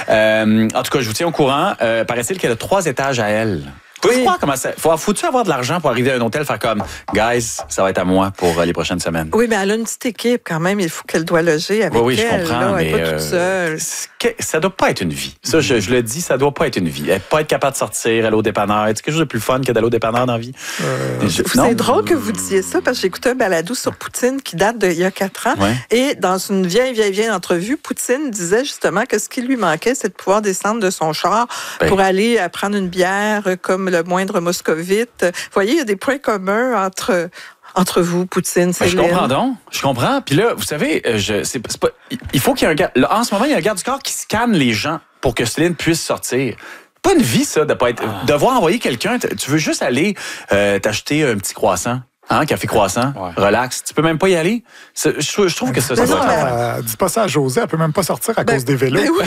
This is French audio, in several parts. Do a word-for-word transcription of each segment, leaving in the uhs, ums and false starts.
Euh, en tout cas, je vous tiens au courant. Euh, paraît-il qu'elle a trois étages à elle. Faut oui. Comment ça, faut, faut-tu avoir de l'argent pour arriver à un hôtel, faire comme, guys, ça va être à moi pour euh, les prochaines semaines? Oui, mais elle a une petite équipe quand même. Il faut qu'elle doit loger avec oui, oui, elle. Oui, je comprends, là, mais elle est pas toute seule. Que, ça doit pas être une vie. Ça, je, je le dis, ça doit pas être une vie. Elle pas être capable de sortir, aller au dépanneur. C'est quelque chose de plus fun que d'aller au dépanneur dans la vie. Euh, je, c'est drôle que vous disiez ça parce que j'ai écouté un balado sur Poutine qui date d'il y a quatre ans. Ouais. Et dans une vieille, vieille, vieille entrevue, Poutine disait justement que ce qui lui manquait, c'est de pouvoir descendre de son char ben. pour aller prendre une bière comme le moindre moscovite. Vous voyez, il y a des points communs entre... Entre vous, Poutine, c'est ben, je comprends donc. Je comprends. Puis là, vous savez, je, c'est, c'est pas, il faut qu'il y ait un gars... Là, en ce moment, il y a un garde du corps qui scanne les gens pour que Céline puisse sortir. Pas une vie, ça, de pas être... Ah. Devoir envoyer quelqu'un... Tu veux juste aller euh, t'acheter un petit croissant. Hein, café croissant, ouais. Relax. Tu peux même pas y aller. C'est, je, je trouve que ça... ça non, mais... euh, dis pas ça à Josée, elle peut même pas sortir à ben, cause des vélos. Ben oui.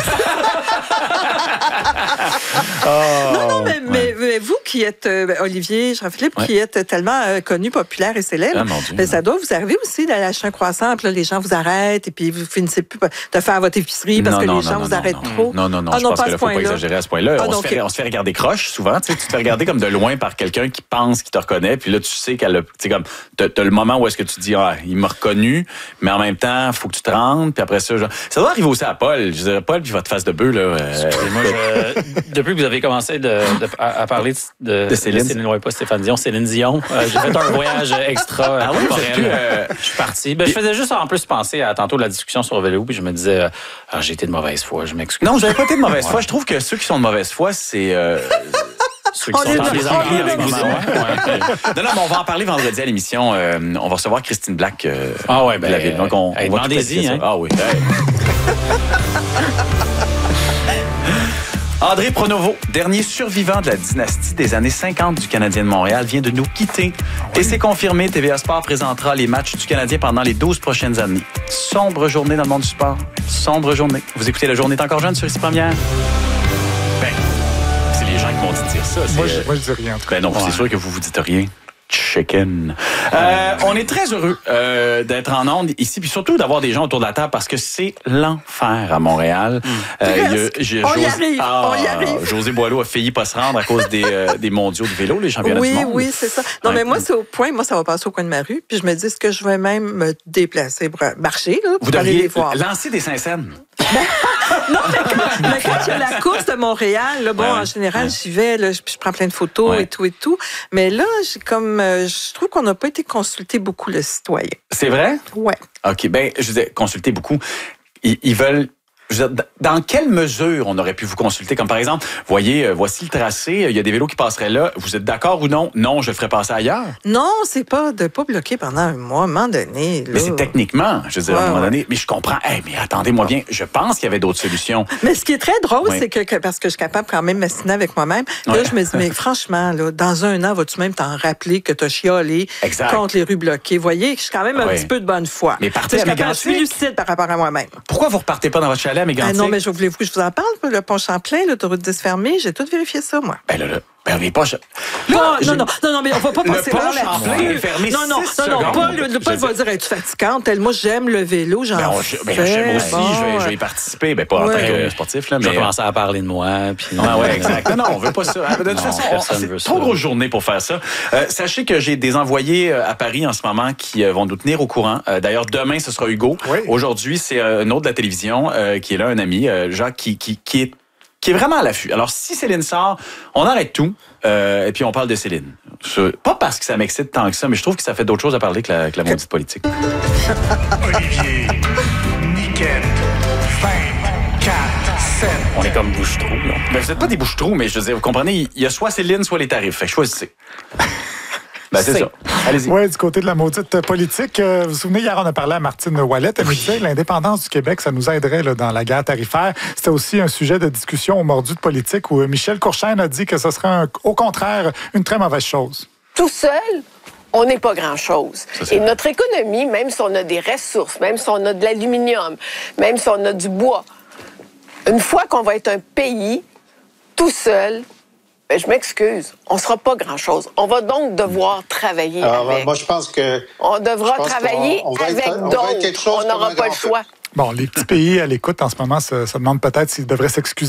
oh, non, non, mais, ouais. mais, mais vous qui êtes, euh, Olivier, Jean-Philippe, ouais. qui êtes tellement euh, connu, populaire et célèbre, ah, Dieu, ben, ça doit vous arriver aussi d'aller acheter un croissant, puis là, les gens vous arrêtent, et puis vous finissez plus de faire votre épicerie parce non, que non, les gens non, vous non, arrêtent non, trop. Non, non, non, ah, je non pense qu'il ne faut pas exagérer à ce point-là. Ah, on, donc, se fait, on se fait regarder croche, souvent. Tu te fais regarder comme de loin par quelqu'un qui pense qu'il te reconnaît, puis là, tu sais qu'elle a... Tu sais, comme, t'as, t'as le moment où est-ce que tu dis, ah, il m'a reconnu, mais en même temps, il faut que tu te rendes, puis après ça, genre, ça doit arriver aussi à Paul. Je dirais, Paul, puis votre face de bœuf, là. Euh... Moi, je, depuis que vous avez commencé de, de, à, à parler de, de Céline, de Céline ouais, pas Stéphane Dion, Céline Dion, euh, j'ai fait un voyage extra. Ah oui, plus, euh, je suis parti. Ben, je faisais juste en plus penser à tantôt la discussion sur le vélo, puis je me disais, euh, ah, j'ai été de mauvaise foi, je m'excuse. Non, j'avais pas été de mauvaise foi. Je trouve que ceux qui sont de mauvaise foi, c'est. Euh... Ceux qui on sont en désengagés avec vous. Ouais. Ouais. Non, non, mais on va en parler vendredi à l'émission. Euh, on va recevoir Christine Black euh, ah ouais, ben, de la ville. Donc, on, hey, on va demandez-y. Hein. Ah oui. Hey. André Pronovo, dernier survivant de la dynastie des années cinquante du Canadien de Montréal, vient de nous quitter. Et c'est confirmé, T V A Sport présentera les matchs du Canadien pendant les douze prochaines années. Sombre journée dans le monde du sport. Sombre journée. Vous écoutez La Journée est encore jeune sur Ici Première? Ben, c'est les gens qui m'ont dit dire ça. Moi, je, moi, je dis rien. Ben non, ouais. C'est sûr que vous vous dites rien. Chicken. Euh, on est très heureux euh, d'être en ondes ici, puis surtout d'avoir des gens autour de la table parce que c'est l'enfer à Montréal. Mm. Euh, y a, on, José, y arrive, ah, on y arrive. José Boileau a failli pas se rendre à cause des, euh, des mondiaux de vélo, les championnats oui, du monde. Oui, oui, c'est ça. Non, ouais. mais moi, c'est au point, moi, ça va passer au coin de ma rue, puis je me dis, est-ce que je vais même me déplacer pour marcher, là, pour Vous aller devriez les voir? Lancer des Saint-Saëns. non, mais quand, mais quand il y a la course de Montréal, là, bon, ouais, en général, ouais. j'y vais, là, je, je prends plein de photos ouais. et tout et tout. Mais là, j'ai comme, euh, je trouve qu'on n'a pas été consulté beaucoup le citoyen. C'est vrai? Ouais. OK, ben, je disais, consulter beaucoup. Ils, ils veulent. Je veux dire, dans quelle mesure on aurait pu vous consulter? Comme par exemple, voyez, euh, voici le tracé, il y a des vélos qui passeraient là. Vous êtes d'accord ou non? Non, je le ferais passer ailleurs. Non, c'est pas de pas bloquer pendant un mois, à un moment donné. Là. Mais c'est techniquement, je veux dire, ouais, à un moment donné. Mais je comprends. Hey, mais attendez-moi bien, je pense qu'il y avait d'autres solutions. Mais ce qui est très drôle, oui. c'est que, que, parce que je suis capable quand même de m'assiner avec moi-même, ouais. là, je me dis, mais franchement, là, dans un an, vas-tu même t'en rappeler que t'as chialé exact. Contre les rues bloquées? Vous voyez, je suis quand même un ouais. petit peu de bonne foi. Mais partez à Mégantic. Je suis lucide par rapport à moi-même. Pourquoi vous repartez pas dans votre chalet à Mégantic? Ah non, mais je voulez-vous que je vous en parle? Le pont Champlain, l'autoroute dix fermée, j'ai tout vérifié ça, moi. Ben là, là. Ben, mais pas. Là, non, non, non, non, non, mais on va pas passer par là. Le fermé non, non, non, non, Paul, le Paul va dire, es-tu fatigante? Moi, j'aime le vélo, j'en ben, fais. Ben, j'aime aussi, bon, je, vais, je vais y participer. Ben, pas ouais. en tant que sportif, là, mais. Je vais commencer à parler de moi. Puis, ah, ouais, exact. Non, non, on veut pas ça. De toute non, façon, on, c'est trop grosse journée pour faire ça. Euh, sachez que j'ai des envoyés à Paris en ce moment qui vont nous tenir au courant. Euh, d'ailleurs, demain, ce sera Hugo. Oui. Aujourd'hui, c'est un autre de la télévision euh, qui est là, un ami, euh, Jacques, qui, qui, qui est qui est vraiment à l'affût. Alors, si Céline sort, on arrête tout euh, et puis on parle de Céline. Ce, pas parce que ça m'excite tant que ça, mais je trouve que ça fait d'autres choses à parler que la, que la maudite politique. Olivier, Niquette, vingt-quatre sept. On est comme bouche-trou, là. Ben, vous n'êtes pas des bouche-trous, mais je veux dire, vous comprenez, il y a soit Céline, soit les tarifs. Fait que choisissez. Ben, c'est, c'est ça. Allez-y. Oui, du côté de la maudite politique, euh, vous vous souvenez, hier, on a parlé à Martine Ouellet. Elle nous disait l'indépendance du Québec, ça nous aiderait là, dans la guerre tarifaire. C'était aussi un sujet de discussion au mordu de politique où Michel Courchaine a dit que ce serait, un, au contraire, une très mauvaise chose. Tout seul, on n'est pas grand-chose. Ça, et notre économie, même si on a des ressources, même si on a de l'aluminium, même si on a du bois, une fois qu'on va être un pays tout seul, ben, je m'excuse, on ne sera pas grand-chose. On va donc devoir travailler Alors, avec. Moi, je pense que... On devra travailler on, on avec être, d'autres. On n'aura pas le choix. Bon, les petits pays à l'écoute en ce moment se, se demandent peut-être s'ils devraient s'excuser